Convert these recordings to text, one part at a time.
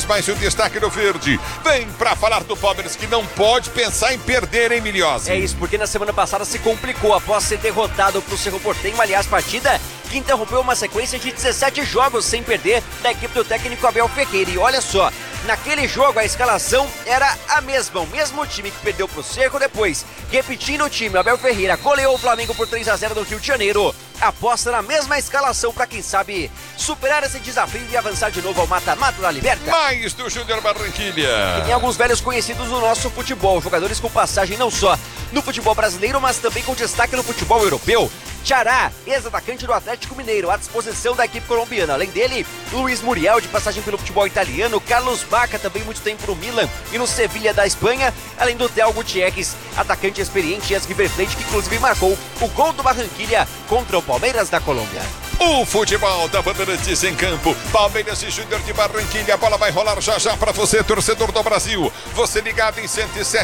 mais um destaque do Verde. Vem pra falar do Palmeiras, que não pode pensar em perder, hein, Milhose? É isso, porque na semana passada se complicou após ser derrotado pro Cerro Porteño. Aliás, partida que interrompeu uma sequência de 17 jogos sem perder da equipe do técnico Abel Ferreira. E olha só, naquele jogo a escalação era a mesma, o mesmo time que perdeu pro Cerro. Depois, repetindo o time, Abel Ferreira goleou o Flamengo por 3-0 no Rio de Janeiro. Aposta na mesma escalação para quem sabe superar esse desafio e avançar de novo ao mata-mata da Liberta. Mais do Júnior Barranquilla. E tem alguns velhos conhecidos do nosso futebol, jogadores com passagem não só no futebol brasileiro, mas também com destaque no futebol europeu. Tchará, ex-atacante do Atlético Mineiro, à disposição da equipe colombiana. Além dele, Luiz Muriel, de passagem pelo futebol italiano, Carlos Bacca, também muito tempo no Milan e no Sevilha da Espanha, além do Theo Gutierrez, atacante experiente e ex-River Plate, que inclusive marcou o gol do Barranquilla contra o Palmeiras da Colômbia. O futebol da Bandeirantes em campo. Palmeiras e Júnior de Barranquilla. A bola vai rolar já já para você, torcedor do Brasil. Você ligado em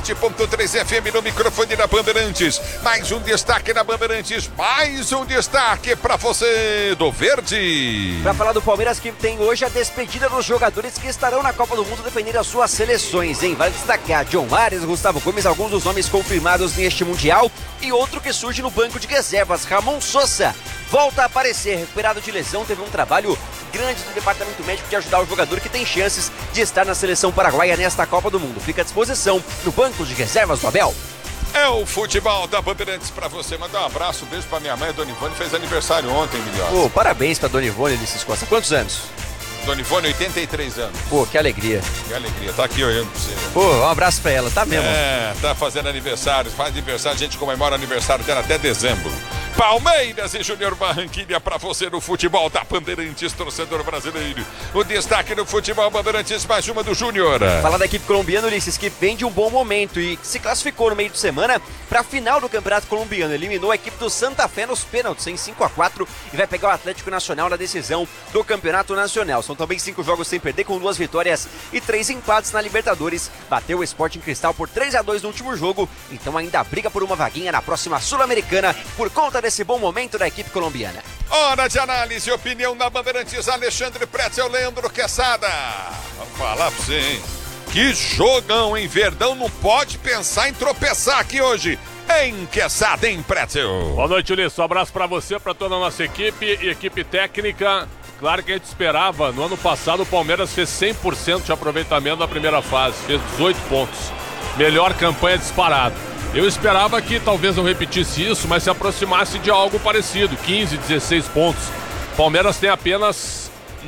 107.3 FM no microfone da Bandeirantes. Mais um destaque na Bandeirantes. Mais um destaque para você do Verde. Para falar do Palmeiras, que tem hoje a despedida dos jogadores que estarão na Copa do Mundo defendendo as suas seleções, hein? Vale destacar John Arias, Gustavo Gomes, alguns dos nomes confirmados neste Mundial. E outro que surge no banco de reservas, Ramon Sosa. Volta a aparecer, recuperado de lesão, teve um trabalho grande do departamento médico de ajudar o jogador que tem chances de estar na seleção paraguaia nesta Copa do Mundo. Fica à disposição no banco de reservas do Abel. É o futebol da Bandeirantes pra você. Mandar um abraço, um beijo pra minha mãe, a Dona Ivone, fez aniversário ontem, Milhões. Parabéns pra Dona Ivone, Ulisses Costa. Quantos anos? Dona Ivone, 83 anos. Que alegria. Que alegria, tá aqui olhando pra você. Um abraço pra ela, tá mesmo? Tá fazendo aniversário, faz aniversário, a gente comemora o aniversário dela até dezembro. Palmeiras e Júnior Barranquilla pra você no futebol da Bandeirantes, torcedor brasileiro. O destaque no futebol Bandeirantes, mais uma do Júnior. Falar da equipe colombiana, Ulisses, que vem de um bom momento e se classificou no meio de semana pra final do Campeonato Colombiano. Eliminou a equipe do Santa Fé nos pênaltis em 5-4 e vai pegar o Atlético Nacional na decisão do Campeonato Nacional. São também 5 jogos sem perder, com 2 vitórias e 3 empates na Libertadores. Bateu o Sporting Cristal por 3-2 no último jogo, então ainda briga por uma vaguinha na próxima Sul-Americana por conta desse bom momento da equipe colombiana. Hora de análise e opinião na Bandeirantes, Alexandre Pretzel, Leandro Quesada. Vou falar pra você, hein? Que jogão, hein? Verdão não pode pensar em tropeçar aqui hoje. Em Quesada, em Pretzel. Boa noite, Ulisses. Um abraço pra você, pra toda a nossa equipe e equipe técnica. Claro que a gente esperava. No ano passado o Palmeiras fez 100% de aproveitamento na primeira fase. Fez 18 pontos. Melhor campanha disparada. Eu esperava que talvez não repetisse isso, mas se aproximasse de algo parecido, 15, 16 pontos. Palmeiras tem apenas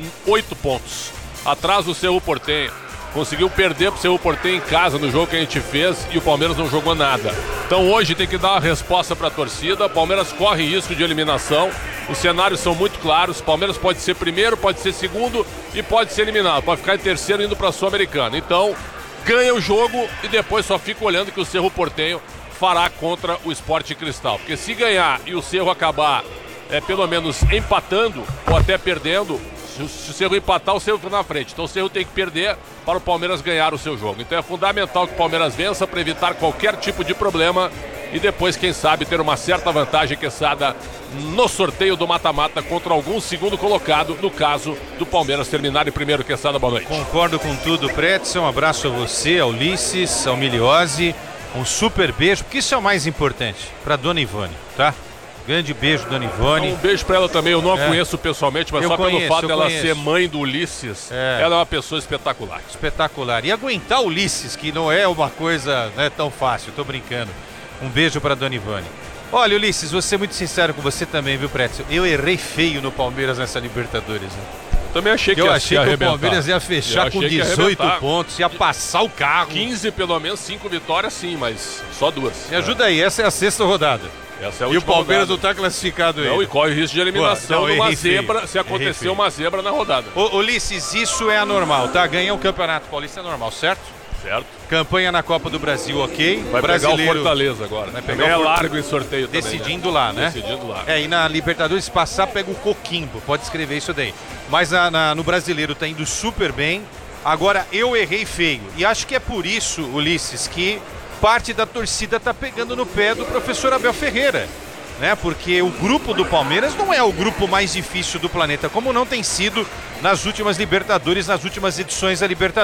8 pontos, atrás do Cerro Porteño. Conseguiu perder pro Cerro Porteño em casa no jogo que a gente fez e o Palmeiras não jogou nada. Então hoje tem que dar uma resposta para a torcida. O Palmeiras corre risco de eliminação. Os cenários são muito claros. O Palmeiras pode ser primeiro, pode ser segundo e pode ser eliminado. Pode ficar em terceiro indo para a Sul-Americana. Então ganha o jogo e depois só fica olhando que o Cerro Porteño fará contra o Sporting Cristal. Porque se ganhar e o Cerro acabar pelo menos empatando ou até perdendo, se o Cerro empatar, o Cerro fica na frente. Então o Cerro tem que perder para o Palmeiras ganhar o seu jogo. Então é fundamental que o Palmeiras vença para evitar qualquer tipo de problema e depois, quem sabe, ter uma certa vantagem, Quesada, no sorteio do mata-mata contra algum segundo colocado, no caso do Palmeiras terminar em primeiro. Quesada, boa noite. Concordo com tudo, Pretzel. Um abraço a você, ao Ulisses, ao Miliose. Um super beijo, porque isso é o mais importante, para Dona Ivone, tá? Grande beijo, Dona Ivone. Um beijo pra ela também, eu não a conheço pessoalmente, mas só pelo fato dela ser mãe do Ulisses, ela é uma pessoa espetacular. Espetacular. E aguentar o Ulisses, que não é uma coisa tão fácil, tô brincando. Um beijo pra Dona Ivone. Olha, Ulisses, vou ser muito sincero com você também, viu, Pretzel? Eu errei feio no Palmeiras nessa Libertadores, né? Também achei que eu achei que o Palmeiras ia fechar com 18 pontos, ia passar o carro. 15 pelo menos, 5 vitórias sim, mas só 2. Me ajuda aí, essa é a 6ª rodada. Essa é a e o Palmeiras rodada. não tá classificado aí. Não, e corre o risco de eliminação numa zebra, feio. se acontecer uma zebra na rodada. Ulisses, isso é anormal, tá? Ganhar o Campeonato Paulista é normal, certo? Certo. Campanha na Copa do Brasil, ok. Vai Brasileiro, pegar o Fortaleza agora. Vai pegar o largo em sorteio também. Decidindo lá, né? Decidindo lá. E na Libertadores, se passar, pega o Coquimbo. Pode escrever isso daí. Mas no Brasileiro tá indo super bem. Agora, eu errei feio. E acho que é por isso, Ulisses, que parte da torcida tá pegando no pé do professor Abel Ferreira. Né? Porque o grupo do Palmeiras não é o grupo mais difícil do planeta, como não tem sido nas últimas Libertadores, nas últimas edições da Libertadores.